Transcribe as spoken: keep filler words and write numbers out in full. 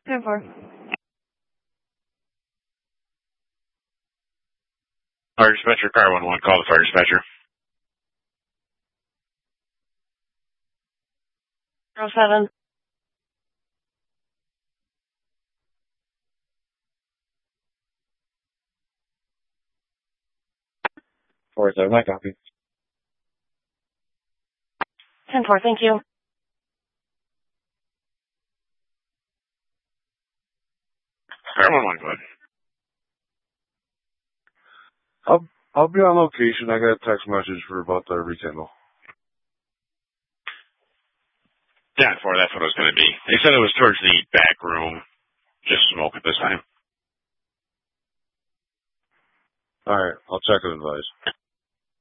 ten four. Fire dispatcher, car one one, call the fire dispatcher. Zero seven. Four seven, I copy. ten four, thank you. Car one one, go ahead. I'll, I'll be on location. I got a text message for about the rekindle. ten four, that's what it was going to be. They said it was towards the back room. Just smoke at this time. Alright, I'll check and advise.